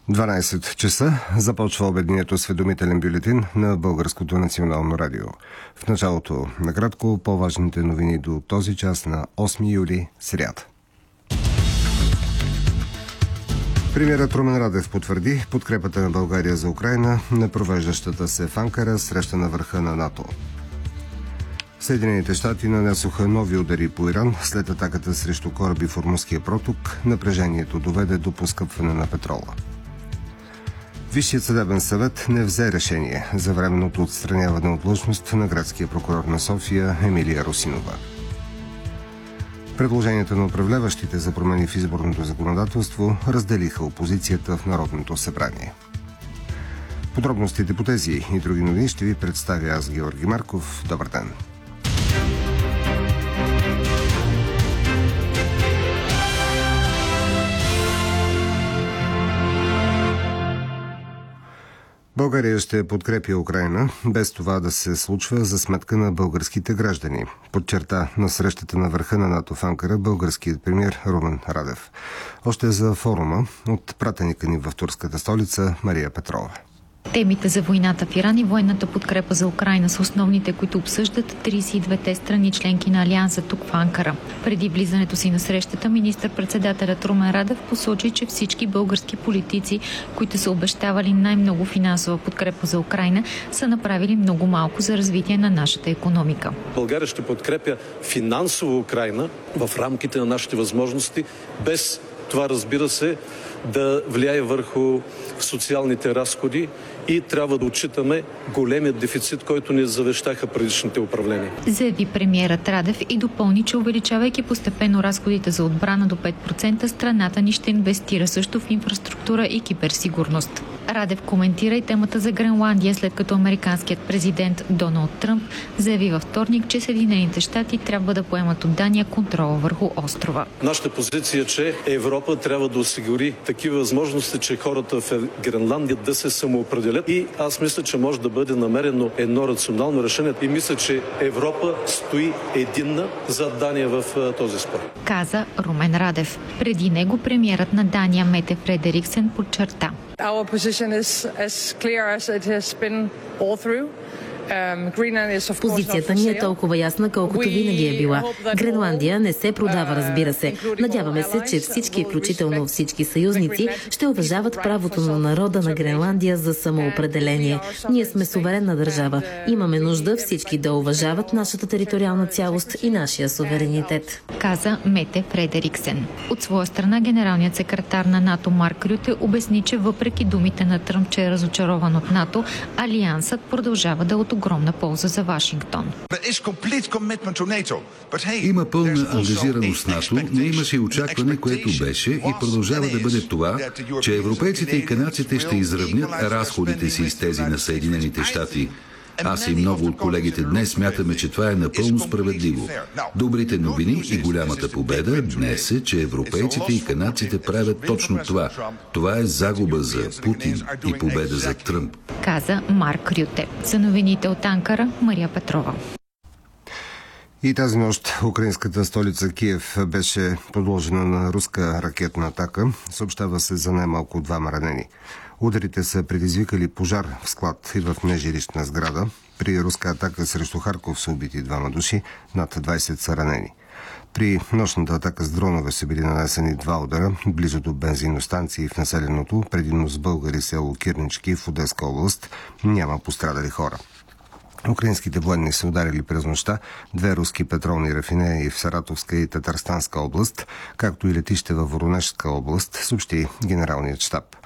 12 часа започва обедният осведомителен бюлетин на Българското национално радио. В началото, накратко, по-важните новини до този час на 8 юли, сряда. Премиерът Румен Радев потвърди подкрепата на България за Украйна на провеждащата се в Анкара среща на върха на НАТО. Съединените щати нанесоха нови удари по Иран след атаката срещу кораби в Ормузския проток. Напрежението доведе до поскъпване на петрола. Висшият съдебен съвет не взе решение за временното отстраняване от длъжност на градския прокурор на София Емилия Русинова. Предложенията на управляващите за промени в изборното законодателство разделиха опозицията в Народното събрание. Подробностите по тези и други новини ще ви представя аз, Георги Марков. Добър ден! България ще подкрепи Украйна, без това да се случва за сметка на българските граждани, подчерта на срещата на върха на НАТО в Анкара българският премиер Румен Радев. Още за форума от пратеника ни в турската столица Мария Петрова. Темите за войната в Иран и военната подкрепа за Украйна са основните, които обсъждат 32-те страни членки на Алианса тук в Анкара. Преди влизането си на срещата, министър-председателят Румен Радев посочи, че всички български политици, които са обещавали най-много финансова подкрепа за Украйна, са направили много малко за развитие на нашата икономика. България ще подкрепя финансово Украйна в рамките на нашите възможности, без това, разбира се, да влияе върху социалните разходи и трябва да отчитаме големият дефицит, който ни завещаха предишните управления. Заяви премиерът Радев и допълни, че увеличавайки постепенно разходите за отбрана до 5%, страната ни ще инвестира също в инфраструктура и киберсигурност. Радев коментира и темата за Гренландия, след като американският президент Доналд Тръмп заяви във вторник, че Съединените щати трябва да поемат от Дания контрола върху острова. Нашата позиция е, че Европа трябва да осигури такива възможности, че хората в Гренландия да се самоопределят, и аз мисля, че може да бъде намерено едно рационално решение и мисля, че Европа стои единна зад Дания в този спор. Каза Румен Радев. Преди него премиерът на Дания Мете Фредериксен подчерта: Our position is as clear as it has been all through. Позицията ни е толкова ясна, колкото винаги е била. Гренландия не се продава, разбира се. Надяваме се, че всички, включително всички съюзници, ще уважават правото на народа на Гренландия за самоопределение. Ние сме суверенна държава. Имаме нужда всички да уважават нашата териториална цялост и нашия суверенитет. Каза Мете Фредериксен. От своя страна генералният секретар на НАТО Марк Рюте обясни, че въпреки думите на Тръмп, че е разочарован от НАТО, Алиансът продължава да е от огромна полза за Вашингтон. Има пълна ангажираност с НАТО, но имаше и очакване, което беше и продължава да бъде това, че европейците и канадците ще изравнят разходите си с тези на Съединените щати. Аз и много от колегите днес смятаме, че това е напълно справедливо. Добрите новини и голямата победа днес е, че европейците и канадците правят точно това. Това е загуба за Путин и победа за Тръмп. Каза Марк Рюте. За новините от Анкара, Мария Петрова. И тази нощ украинската столица Киев беше подложена на руска ракетна атака. Съобщава се за най-малко 2 ранени. Ударите са предизвикали пожар в склад и в нежилищна сграда. При руска атака срещу Харков са убити 2 души, над 20 са ранени. При нощната атака с дронове са били нанесени 2 удара близо до бензиностанции в населеното, предимно с българи село Кирнички в Одеска област. Няма пострадали хора. Украинските военни са ударили през нощта 2 руски петролни рафинерии в Саратовска и Татарстанска област, както и летище във Воронежска област, съобщи генералният щаб.